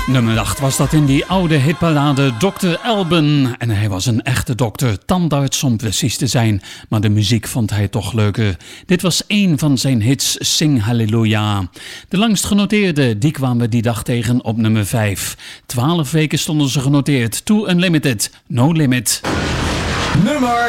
Nummer 8 was dat in die oude hitballade Dr. Alban. En hij was een echte dokter, tandarts om precies te zijn. Maar de muziek vond hij toch leuker. Dit was één van zijn hits, Sing Hallelujah. De langst genoteerde, die kwamen we die dag tegen op nummer 5. 12 weken stonden ze genoteerd. To Unlimited, No Limit. Nummer